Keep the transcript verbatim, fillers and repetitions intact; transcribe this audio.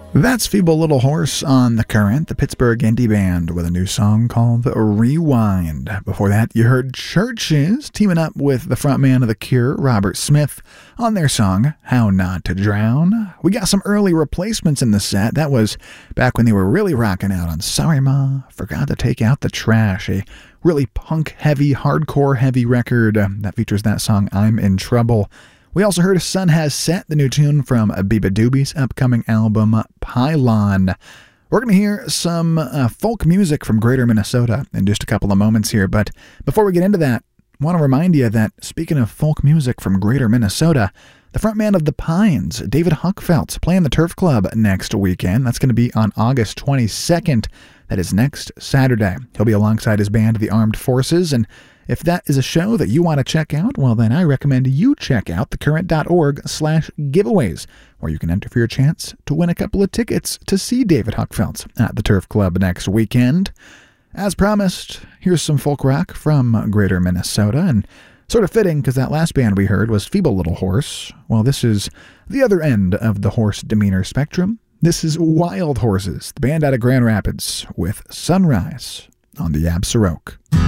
That's Feeble Little Horse on The Current, the Pittsburgh indie band with a new song called Rewind. Before that, you heard Churches teaming up with the frontman of The Cure, Robert Smith, on their song How Not to Drown. We got some early replacements in the set. That was back when they were really rocking out on Sorry Ma, Forgot to Take Out the Trash, a really punk-heavy, hardcore-heavy record uh, that features that song I'm in Trouble. We also heard Sun Has Set, the new tune from Biba Doobie's upcoming album Pylon. We're going to hear some uh, folk music from Greater Minnesota in just a couple of moments here, but before we get into that, I want to remind you that speaking of folk music from Greater Minnesota, the frontman of The Pines, David Huckfeldt, playing the Turf Club next weekend. That's going to be on August twenty-second. That is next Saturday. He'll be alongside his band, The Armed Forces, and if that is a show that you want to check out, well, then I recommend you check out thecurrent.org slash giveaways, where you can enter for your chance to win a couple of tickets to see David Huckfeldt at the Turf Club next weekend. As promised, here's some folk rock from Greater Minnesota, and sort of fitting because that last band we heard was Feeble Little Horse. Well, this is the other end of the horse demeanor spectrum. This is Wild Horses, the band out of Grand Rapids, with Sunrise on the Absaroke.